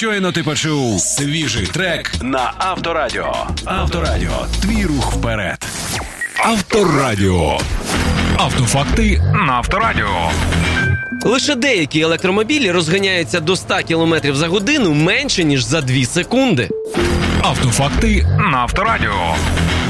Щойно ти почув свіжий трек на Авторадіо. Авторадіо. Твій рух вперед. Авторадіо. Автофакти на Авторадіо. Лише деякі електромобілі розганяються до 100 км за годину менше, ніж за 2 секунди. Автофакти на Авторадіо.